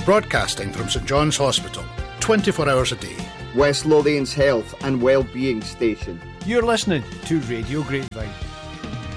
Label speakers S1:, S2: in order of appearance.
S1: Broadcasting from St John's Hospital, 24 hours a day.
S2: West Lothian's health and well-being station.
S3: You're listening to Radio Grey.